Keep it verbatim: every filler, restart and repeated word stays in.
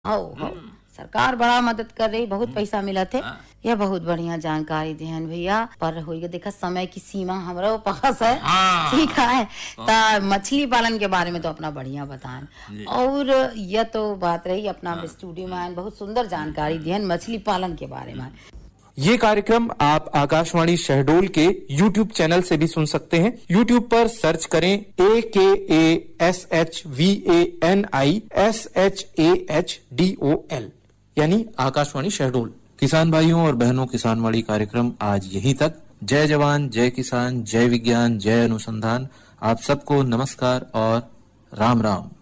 हो हो सरकार बड़ा मदद कर रही, बहुत पैसा मिला थे। यह बहुत बढ़िया जानकारी देहन भैया। पर होइए देखा समय की सीमा हमारा पास है, ठीक है। तो मछली पालन के बारे में तो अपना बढ़िया बताएं। और यह तो बात रही अपना स्टूडियो में बहुत सुंदर जानकारी देहन मछली पालन के बारे में। ये कार्यक्रम आप आकाशवाणी शहडोल के यूट्यूब चैनल से भी सुन सकते हैं। यूट्यूब पर सर्च करें ए के A S H V A N I S H A H D O L यानी आकाशवाणी शहडोल। किसान भाइयों और बहनों, किसानवाड़ी कार्यक्रम आज यहीं तक। जय जवान, जय किसान, जय विज्ञान, जय अनुसंधान। आप सबको नमस्कार और राम राम।